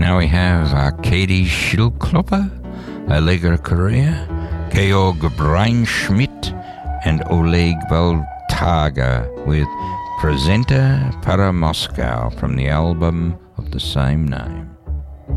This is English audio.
Now we have Arkady Schildklopper, Allegra Korea, Georg Breinschmidt, and Oleg Voltaga with Presenter para Moscow from the album of the same name.